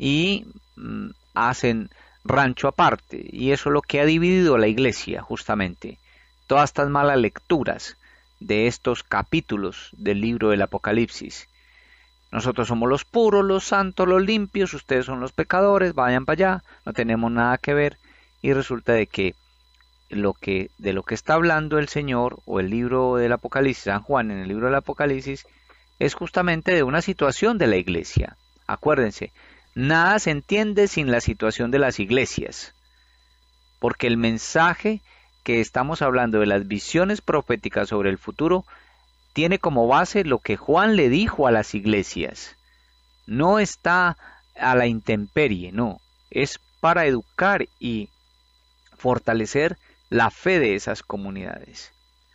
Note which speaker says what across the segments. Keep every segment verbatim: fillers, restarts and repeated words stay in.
Speaker 1: y mm, hacen rancho aparte, y eso es lo que ha dividido la iglesia, justamente. Todas estas malas lecturas de estos capítulos del libro del Apocalipsis. Nosotros somos los puros, los santos, los limpios, ustedes son los pecadores, vayan para allá, no tenemos nada que ver, y resulta de que lo que de lo que está hablando el Señor o el libro del Apocalipsis, San Juan en el libro del Apocalipsis, es justamente de una situación de la iglesia. Acuérdense, nada se entiende sin la situación de las iglesias, porque el mensaje que estamos hablando de las visiones proféticas sobre el futuro tiene como base lo que Juan le dijo a las iglesias. No está a la intemperie, no, es para educar y fortalecer la fe de esas comunidades.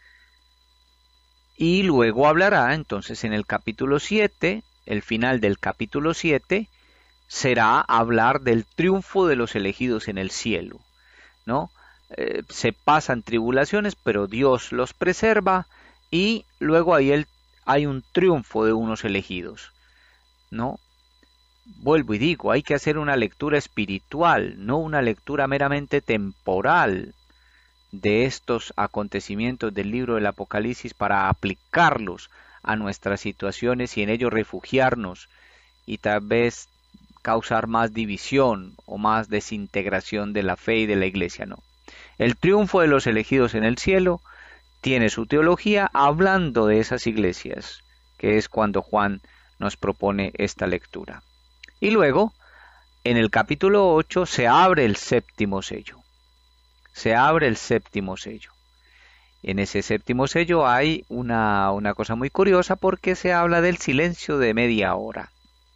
Speaker 1: Y luego hablará entonces en el capítulo siete, el final del capítulo siete, será hablar del triunfo de los elegidos en el cielo, ¿no? Eh, se pasan tribulaciones, pero Dios los preserva, y luego ahí el, hay un triunfo de unos elegidos, ¿no? Vuelvo y digo, hay que hacer una lectura espiritual, no una lectura meramente temporal de estos acontecimientos del libro del Apocalipsis para aplicarlos a nuestras situaciones y en ello refugiarnos y tal vez causar más división o más desintegración de la fe y de la iglesia, no. El triunfo de los elegidos en el cielo tiene su teología hablando de esas iglesias, que es cuando Juan nos propone esta lectura. Y luego, en el capítulo ocho, se abre el séptimo sello. Se abre el séptimo sello. En ese séptimo sello hay una, una cosa muy curiosa porque se habla del silencio de media hora.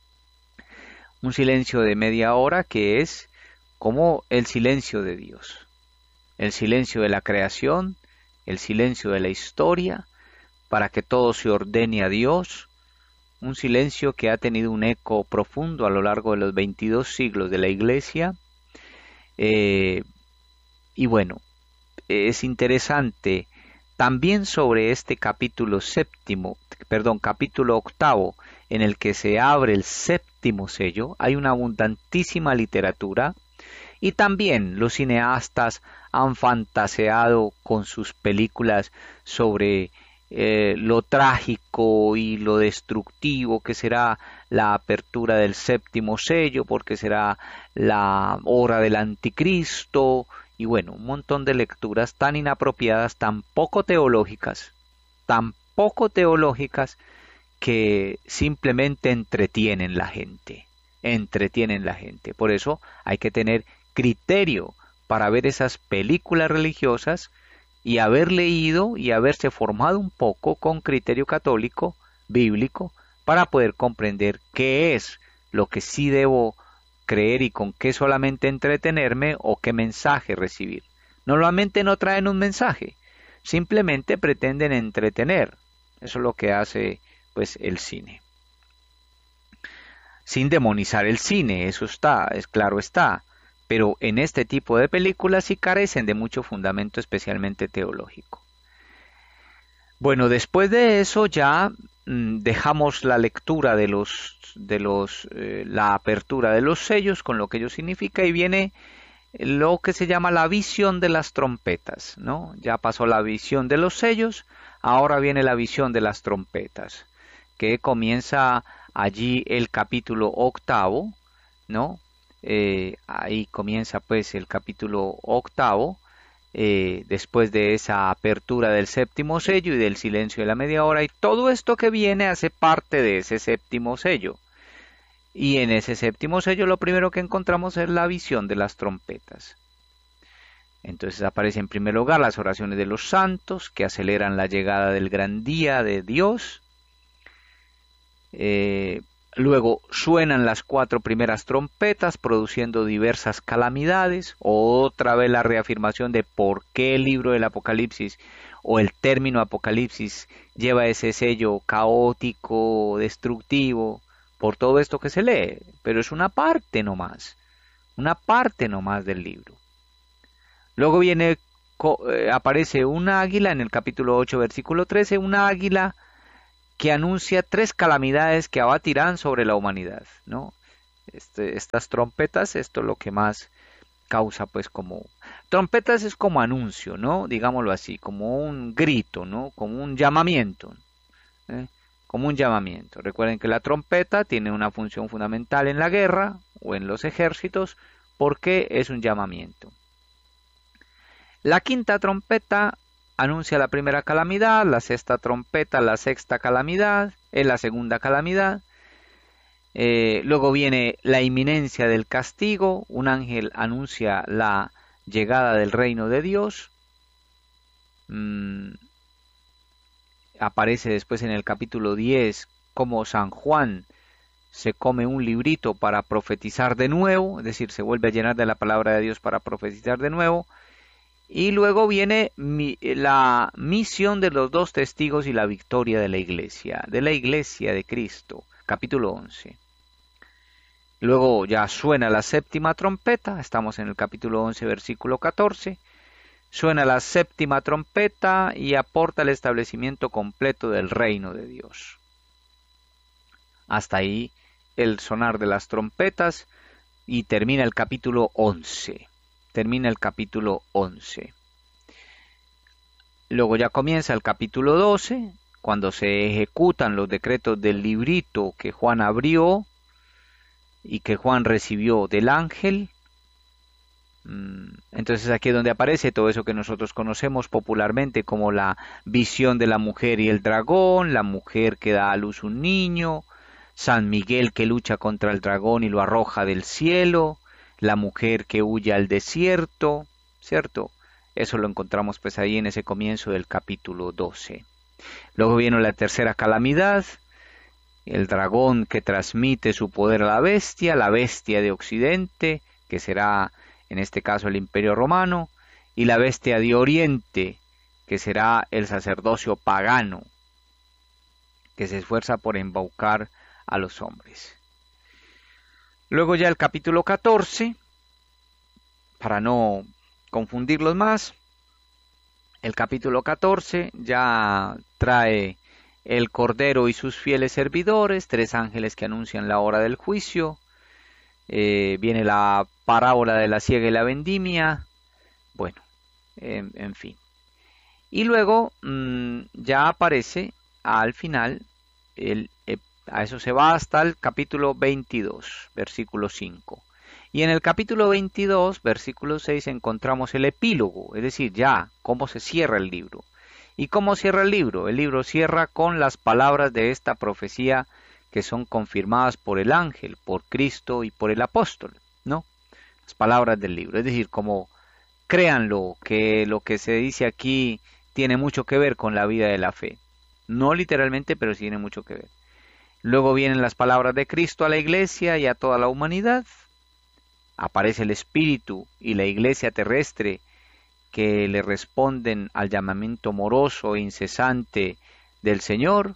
Speaker 1: Un silencio de media hora que es como el silencio de Dios. El silencio de la creación, el silencio de la historia, para que todo se ordene a Dios. Un silencio que ha tenido un eco profundo a lo largo de los veintidós siglos de la Iglesia. Eh, y bueno, es interesante también sobre este capítulo séptimo, perdón, capítulo octavo, en el que se abre el séptimo sello, hay una abundantísima literatura, y también los cineastas han fantaseado con sus películas sobre eh, lo trágico y lo destructivo que será la apertura del séptimo sello, porque será la hora del anticristo, y bueno, un montón de lecturas tan inapropiadas, tan poco teológicas, tan poco teológicas, que simplemente entretienen la gente, entretienen la gente. Por eso hay que tener criterio para ver esas películas religiosas y haber leído y haberse formado un poco con criterio católico, bíblico, para poder comprender qué es lo que sí debo creer y con qué solamente entretenerme o qué mensaje recibir. Normalmente no traen un mensaje, simplemente pretenden entretener. Eso es lo que hace pues el cine. Sin demonizar el cine, eso está, es claro está, pero en este tipo de películas sí carecen de mucho fundamento, especialmente teológico. Bueno, después de eso ya mmm, dejamos la lectura de los, de los, eh, la apertura de los sellos con lo que ello significa, y viene lo que se llama la visión de las trompetas, ¿no? Ya pasó la visión de los sellos, ahora viene la visión de las trompetas, que comienza allí el capítulo octavo, ¿no? Eh, ahí comienza pues el capítulo octavo, eh, después de esa apertura del séptimo sello y del silencio de la media hora, y todo esto que viene hace parte de ese séptimo sello. Y en ese séptimo sello lo primero que encontramos es la visión de las trompetas. Entonces aparece en primer lugar las oraciones de los santos que aceleran la llegada del gran día de Dios. Eh, luego suenan las cuatro primeras trompetas produciendo diversas calamidades. Otra vez la reafirmación de por qué el libro del Apocalipsis o el término Apocalipsis lleva ese sello caótico, destructivo, por todo esto que se lee, pero es una parte nomás, una parte nomás del libro. Luego viene, eh, aparece una águila en el capítulo ocho, versículo trece, una águila que anuncia tres calamidades que abatirán sobre la humanidad, ¿no? Este, estas trompetas, esto es lo que más causa pues como... Trompetas es como anuncio, ¿no? Digámoslo así, como un grito, ¿no? Como un llamamiento, ¿eh? Como un llamamiento. Recuerden que la trompeta tiene una función fundamental en la guerra o en los ejércitos porque es un llamamiento. La quinta trompeta anuncia la primera calamidad, la sexta trompeta la sexta calamidad, es la segunda calamidad. Eh, luego viene la inminencia del castigo, un ángel anuncia la llegada del reino de Dios. Mm, aparece después en el capítulo diez como San Juan se come un librito para profetizar de nuevo, es decir, se vuelve a llenar de la palabra de Dios para profetizar de nuevo. Y luego viene mi, la misión de los dos testigos y la victoria de la iglesia, de la iglesia de Cristo, capítulo once. Luego ya suena la séptima trompeta, estamos en el capítulo once, versículo catorce. Suena la séptima trompeta y aporta el establecimiento completo del reino de Dios. Hasta ahí el sonar de las trompetas y termina el capítulo once. Termina el capítulo once. Luego ya comienza el capítulo doce, cuando se ejecutan los decretos del librito que Juan abrió y que Juan recibió del ángel. Entonces aquí es donde aparece todo eso que nosotros conocemos popularmente como la visión de la mujer y el dragón, la mujer que da a luz un niño, San Miguel que lucha contra el dragón y lo arroja del cielo, la mujer que huye al desierto, ¿cierto? Eso lo encontramos pues ahí en ese comienzo del capítulo doce. Luego viene la tercera calamidad, el dragón que transmite su poder a la bestia, la bestia de Occidente, que será en este caso el Imperio Romano, y la bestia de Oriente, que será el sacerdocio pagano, que se esfuerza por embaucar a los hombres. Luego ya el capítulo catorce, para no confundirlos más, el capítulo catorce ya trae el Cordero y sus fieles servidores, tres ángeles que anuncian la hora del juicio. Eh, viene la parábola de la siega y la vendimia. Bueno, en, en fin. Y luego mmm, ya aparece al final, el, eh, a eso se va hasta el capítulo veintidós, versículo cinco. Y en el capítulo veintidós, versículo seis, encontramos el epílogo, es decir, ya cómo se cierra el libro. ¿Y cómo cierra el libro? El libro cierra con las palabras de esta profecía que son confirmadas por el ángel, por Cristo y por el apóstol, ¿no? Las palabras del libro, es decir, como créanlo, que lo que se dice aquí tiene mucho que ver con la vida de la fe. No literalmente, pero sí tiene mucho que ver. Luego vienen las palabras de Cristo a la iglesia y a toda la humanidad. Aparece el Espíritu y la iglesia terrestre que le responden al llamamiento moroso e incesante del Señor.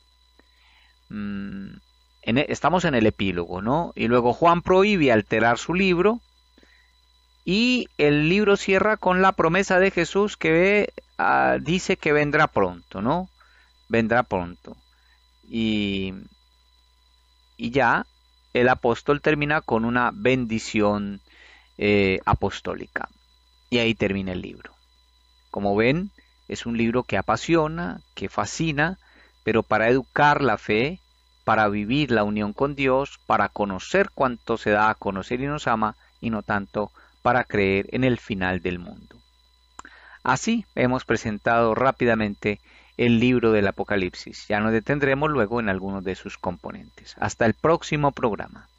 Speaker 1: Mm, en, estamos en el epílogo, ¿no? Y luego Juan prohíbe alterar su libro y el libro cierra con la promesa de Jesús que uh, dice que vendrá pronto, ¿no? Vendrá pronto. Y, y ya el apóstol termina con una bendición eh, apostólica. Y ahí termina el libro. Como ven, es un libro que apasiona, que fascina, pero para educar la fe, para vivir la unión con Dios, para conocer cuánto se da a conocer y nos ama, y no tanto para creer en el final del mundo. Así hemos presentado rápidamente el libro del Apocalipsis. Ya nos detendremos luego en algunos de sus componentes. Hasta el próximo programa.